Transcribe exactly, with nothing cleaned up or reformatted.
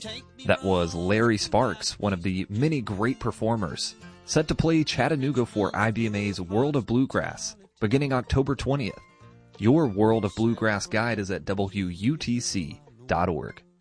That was Larry Sparks, one of the many great performers, set to play Chattanooga for I B M A's World of Bluegrass, beginning October twentieth. Your World of Bluegrass guide is at W U T C dot org.